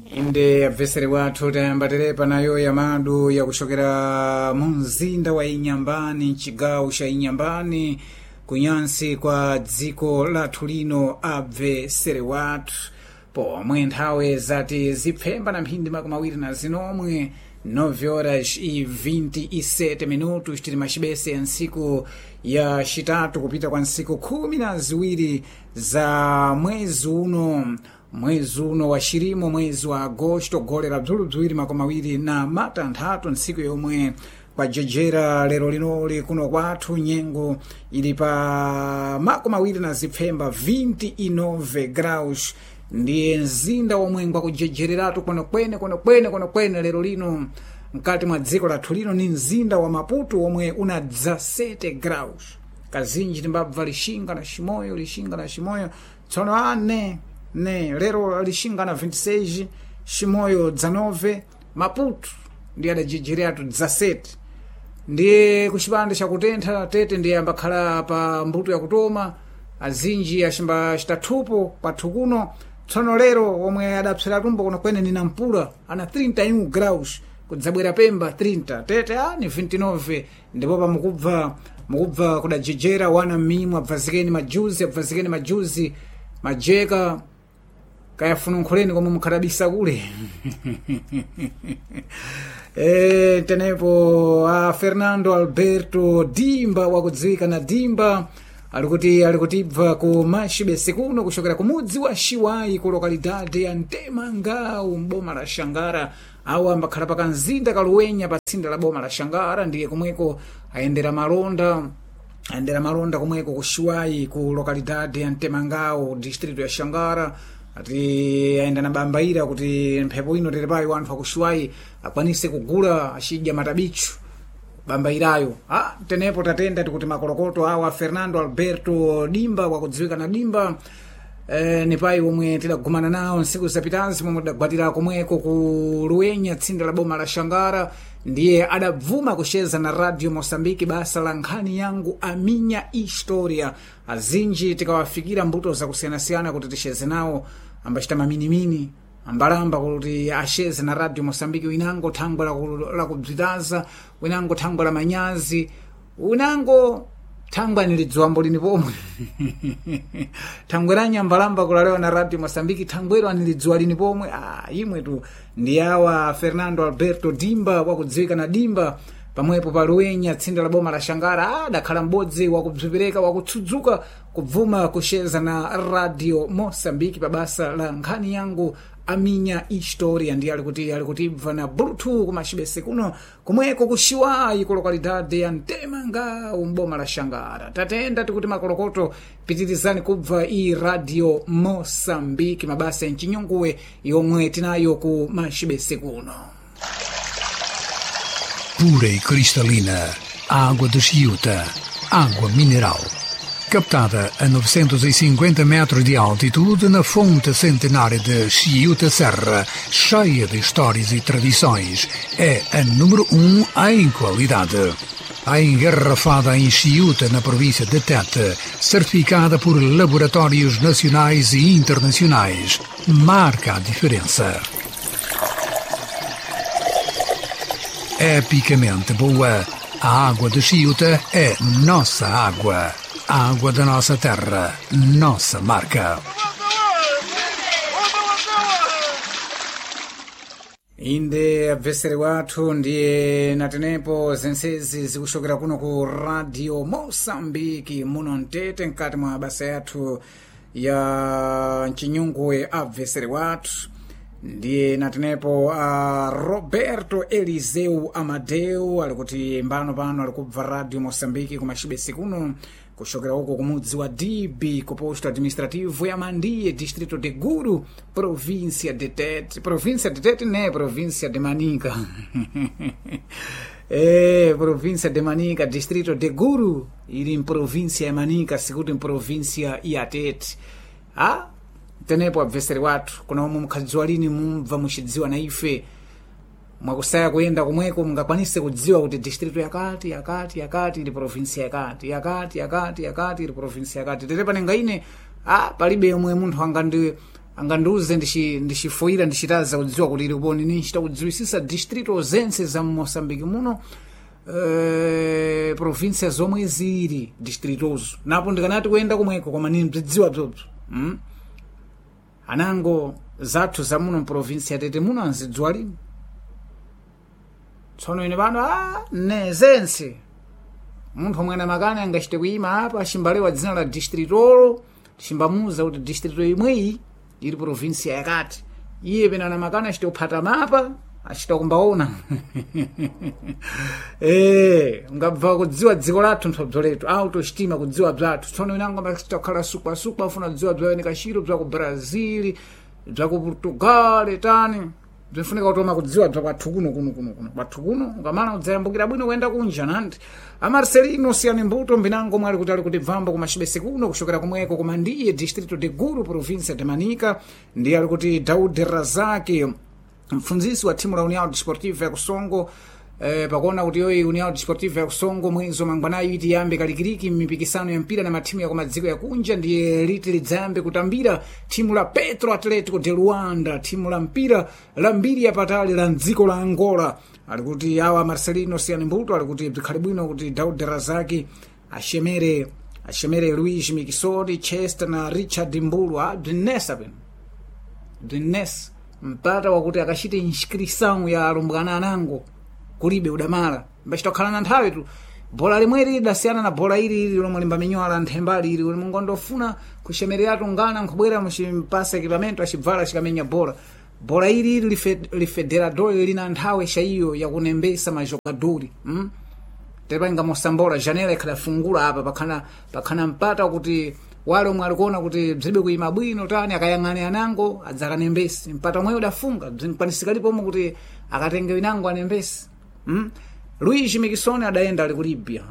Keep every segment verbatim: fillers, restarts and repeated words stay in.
inde abvesere wathu tayambaterepa nayo yamadu yakuchokera mu mzinda wa Inyambani mchigawo cha Inyambani kunyansi kwa dziko lathu lino abvesere wathu pomwe nthawe zati zipfemba na mphindi makumi awiri na zinomwe nove horas e vinte e sete minutos tili machibese ya nsiku ya chitatu kupita kwa nsiku khumi na ziwiri za mwezi uno mwezi uno wa shirimo mwezi wa agosto golera bzulu bziwiri makumi awiri na matanthatu nsiku yomwe kwa jejera lero linoli kuno kwathu nyengo ili pa makumi awiri na zipfemba vinte e nove graus ndiye mzinda womwe ngwakujejereratu kono kwene kono kwene kono kwene lero lino mkati mwa dziko lathu lino ni mzinda wa Maputo womwe una dezasete graus kazinji timbabva lishinga na Chimoio lishinga na Chimoio tsono ane ne lero lishinga na vinte e seis Chimoio dezenove Maputo ndiye adajejereratu dezasete ndiye kuchipande chakutentha tete ndiye ambakhala pa mbuto yakutoma azinji ashimba chitathupo pathu kuno tsono lero omwe adapsera tumbo kuno kwene ni Nampula ana trinta e um graus kudzabwera Pemba trinta tete ah ni vinte e nove ndipo pa mukubva mukubva kudajejera wana mimwe abvazikeni majuzi abvazikeni majuzi majeka kayafununkhuleni komwe mukhalabisa kule e tenepo a Fernando Alberto Dimba wakudziwika na Dimba alikuti alikutibva ku machibese kuno kuchokera ku mudzi wa Shiwai ku lokalidade ya Ntemangau mboma la Shangara awu ambakhala pa kanzinda kaluwenya pa tsinda la boma la Shangara ndiye kumweko ayendera malonda ayendera malonda kumweko ku Shiwai ku lokalidade ya Ntemangau distrito ya Shangara ati ayenda na bambaira kuti mphepo ino terepayi wanthu akushiwai akwanise kugula achidya matabichu bambairayo ah tenepo tatenda tikuti makolokoto awa Fernando Alberto Dimba wakudziwika na Dimba eh, ni pai omwe tidagumana nawo nsiku zapitazi momwe tidagwatira komweko ku Luwenya tsinda la boma la Shangara ndiye adabvuma kucheza na Radio Mosambiki basa la nkhani yangu aminya historia azinji tikawafikira mbuto za kusiyanasiyana kuti ticheze nawo ambachita maminimini ambalamba kuti acheze na Radio Mosambiki winango thangwe la kubzitaza winango thangwe la manyazi winango thangwe anilidziwambo lini pomwe thangwe la nyambalamba kulalewa na Radio Mosambiki thangwero anilidziwa lini pomwe ah imwe tu ndi awa Fernando Alberto Dimba wakudziwika na Dimba pamwepo pa Luwenya tsinda la boma la Shangara ah adakhala mbodzi wakubzipereka wakutsudzuka kubvuma kucheza na Radio Mosambiki pabasa la nkhani yangu aminya historia ndiye alikuti alikutibva na Bluetooth kumachibese kuno kumweko kushiwai ku lokalidade ya Ntemangau mboma la Shangara tatenda tikuti makolokoto pitirizani kubva i Radio Mosambiki mabasa ya nchinyunguwe yomwe tinayo ku machibese kuno. Pura e cristalina, água de Chiuta, água mineral. Captada a novecentos e cinquenta metros de altitude na fonte centenária de Chiuta Serra, cheia de histórias e tradições, é a número um em qualidade. A engarrafada em Chiuta, na província de Tete, certificada por laboratórios nacionais e internacionais, marca a diferença. Epicamente boa, a água de Chiuta é nossa água. A água da nossa terra, nossa marca. Inde abvesere wathu ndiye natenepo zensezi zikuchokera kuno ku Radio Mosambiki muno mtete mkati mwa basa yathu ya nchinyungwe abvesere wathu ndiye natenepo a uh, Roberto Eliseu Amadeu alikuti mbano pano alikubva Radio Mosambiki kumachibesi kuno kuchokera uko kumudzi wa Dibi ku posto administrativo ya Mandiye distrito de Guru província de Tete província de Tete né província de Manica é província de Manica distrito de Guru ili in província ya Manica segundo in província ya Tete ah tenepo abvesere wathu kuna omwe mukhadziwa lini mumva muchidziwa na ife mwakusaya kuyenda kumweko mungakwanise kudziwa kuti distrito yakati yakati yakati ili provinsia yakati yakati yakati yakati ili provinsia yakati tete panenga ine ah palibe yomwe munthu angandi angandiuze ndichifoira ndichitaza kudziwa kuti ili kuponi ninchita kudziwisisa distrito zense za Moçambique muno, uh, provincia zomwe zili distritozo napo ndikanati kuyenda kumweko koma nini bzidziwa bzobzo. hmm? Anango zathu za muno provincia Tete muno anzidziwa lini. Tsono ine pano ah, ne zense munthu omwe anamakana angachite kuyima apa achimbalewa dzina la distritolo chimbamuza kuti distrito imweyi ili provincia yakati, iye pena anamakana achite kuphata mapa achita kumbaona eh ngabva kudziwa dziko lathu ntsobzo letu autostima kudziwa bzathu. Tsono inango machita kukhala supa supa afuna kudziwa bzaweni kachiro bza ku Brazil bza ku Portugal tani bzifunika kutoma kudziwa bza kwathu kuno kuno kuno kuno kwathu kuno ngamana udzayambukira bwino kuyenda kunja nandi. Amarcelino Siani Mbuto mbinango mwali kuti ali kuti bvambo kumachibese kuno kushokera kumweko koma ndiye distrito de Gulu provincia de Manica, ndiye ali kuti Daud Razaki mfunzisi wa timu la União Desportiva ya Kusongo. Eh, pakuona kuti yoyi União Desportiva ya Kusongo mwezo mangwanayo iti yambe kalikiriki mipikisano ya mpira na matimu ya kumadziko ya kunja, ndiye liti lidzayambe kutambira timu la Petro Atletico de Luanda, timu la mpira la mbiri ya patali la mdziko la Angola. Alikuti awa Marcelino Siani Mbuto alikuti bzikhali bwino kuti Daud Razaki ashemere ashemere Luis Mikisori, Chester na Richard Mbulu abzinesa peno bzinesa mpata wakuti akachite inscrição ya alumbwana anango kulibe udamala mbachita kukhala na nthawi tu. Bola limweri lidasiyana na bola ili ili lomwe limbamenywa nthembali ili mungu ndofuna kushemereratu ngana nkubwera muchimpasa ekipamento achibvala chikamenya bola. Bola ili ili lifederador lina nthawi shaiyo ya kunembesa majogadori. hmm? Tepa mosambola janela ikadafungula apa pakhana pakhana mpata kuti wale omwe alikuona kuti bzibe kuyima bwino tani akayang'ane anango adzakanembesi mpata omwe udafunga bzinkwanisika pomwe kuti akatenge inango anembesi. hmm? Luis Mikisoni adaenda ali ku Libya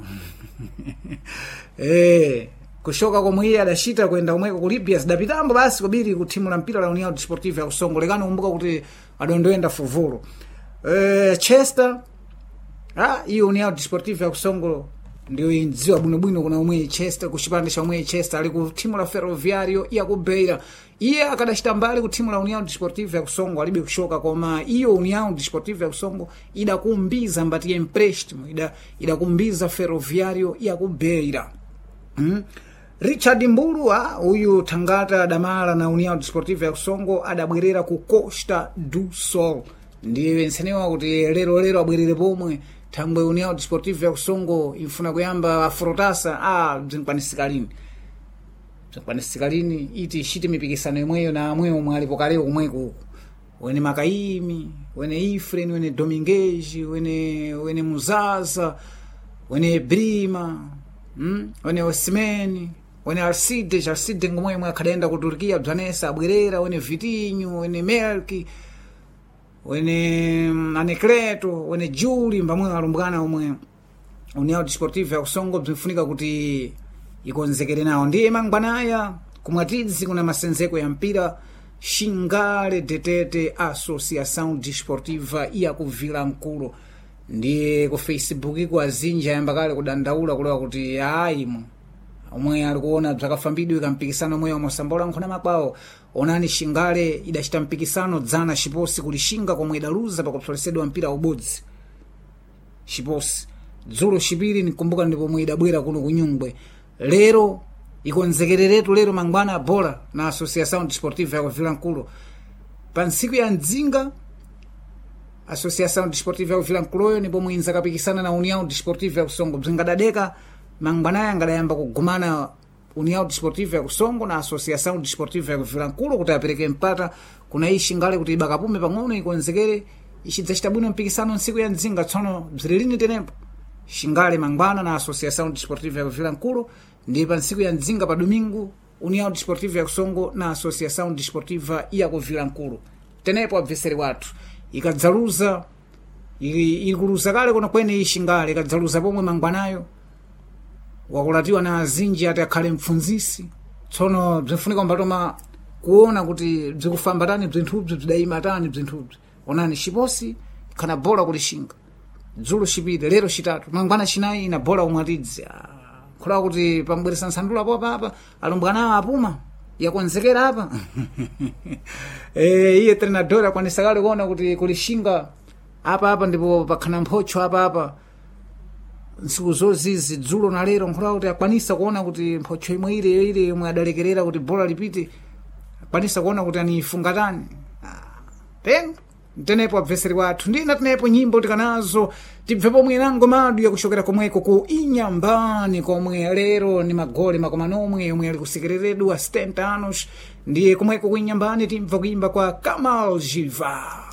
eh kushoka komwe iye adachita kwenda komweko ku Libya zidapitambo basi kubiri ku timu la mpira la União Desportiva ya Kusongo lekana kumbuka kuti adondoenda fuvulu. eh Chester ah iyo União Desportiva ya Kusongo ndio inziwa bwino bwino kuna umwe Chester kuchipande cha umwe Chester ali ku timu la Ferroviario ya ku Beira. Iye akadachita mbali ku timu la União Desportiva ya Kusongo alibe kushoka koma iyo União Desportiva ya Kusongo idakumbiza mbati ya empréstimo ida idakumbiza Ferroviario ya ku Beira. hmm? Richard Mbulu huyu Tangata Damala na União Desportiva ya Kusongo adabwerera ku Costa do Sol, ndiye wensenewa kuti lero lero abwerere pomwe thangwe União Desportiva ya Kusongo ifuna kuyamba afrotasa ah bzinkwanisika lini bzinkwanisika lini iti ishite mipikisano imweyo na amweyo omwe alipo kaleo kumweko wene Makaimi wene Ifren wene Dominguez wene wene Muzaza wene Brima hmm? wene Osimeni wene Alcides Alcides ngomwe mwe akadaenda ku Turkia bzanesa abwerera wene Vitinho wene Melki wene Anecleto wene Juli mbamwe alumbwana omwe União Desportiva ya Kusongo bzifunika kuti ikonzekere nawo. Ndiye mangwanaya kumwatidzi kuna masenzeko ya mpira Xingale Detete Associação Desportiva ya kuvila mkulo. Ndiye ku Facebook ku azinja yambakale kudandaula kulewa kuti aimo omwe alikuona bzakafambidwe kampikisano omwe wamosambola nkhona makwawo onani Xingale idachita mpikisano dzana Xiposi kulishinga komwe idaluza pakupsolesedwa mpira ubodzi Xiposi dzulo Xipiri nikumbuka ndipo omwe idabwera kuno kunyungwe. Lero ikonzekereretu lero mangwana bola na Associação Desportiva ya kuvila mkulo pa ntsiku ya Nzinga. Associação Desportiva ya kuvila mkuloyo ndipo mwinza kapikisana na União Desportiva ya Kusongo bzingadadeka mangwanaya ngadayamba kugumana União Desportiva ya Kusongo na Associação Desportiva ya kuvila mkulo kuti apereke mpata kuna ishi Xingale kuti ibakapume pang'ono ikonzekere ichidzachita bwino mpikisano ntsiku ya Nzinga. Tsono bzililini tenempo Xingale mangwana na Associação Desportiva ya kuvila mkulo ndi pa ntsiku ya Nzinga pa domingo União Desportiva ya Kusongo na Associação Desportiva ya kuvila mkulo tenepo abveseri wathu ikadzaluza ikuluza kale kuna kwene Xingale ikadzaluza pomwe mangwanayo wakulatiwa na azinji ati akhale mfunzisi. Tsono bzifunika mbatoma kuona kuti bzikufamba tani bzinthubi bzidayima tani bzinthubi onani Xiposi kana bola kulishinga dzulo Xipiri lero Xitatu mangwana Xinayi na bola umwatidzi khulawa kuti pambweresa nsandula popa apa alumbwana apuma yakonzekera apa. Eh, iye treinador akwanisa kale kuona kuti kulishinga apa apa ndipo pakhana mphocho apa apa nsiku zozizi dzulo na lero nkhola kuti akwanisa kuona kuti mphocho imwe ile ile imwe adalekerera kuti bola lipite, akwanisa kuona kuti anifungatani. Ten tenepo abveseri wathu ndina tenepo nyimbo tikanazo tibvepo mwenango madu yakushokera komweko ku Inyambani komwe lero ni magoli makoma nomwe yomwe ali kusekereredwa setenta anos ndiye komweko ku Inyambani timva kuimba kwa Kamal Gilva.